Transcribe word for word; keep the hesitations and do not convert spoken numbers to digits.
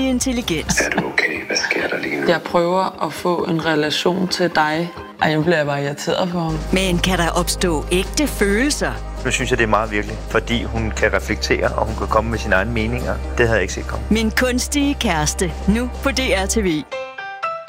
kunstig intelligens. Er du okay? Hvad sker der lige nu? Jeg prøver at få en relation til dig. Ej, nu bliver jeg bare irriteret på ham. Men kan der opstå ægte følelser? Nu synes jeg, det er meget virkelig, fordi hun kan reflektere, og hun kan komme med sine egne meninger. Det havde jeg ikke set komme. Min kunstige kæreste, nu på D R T V.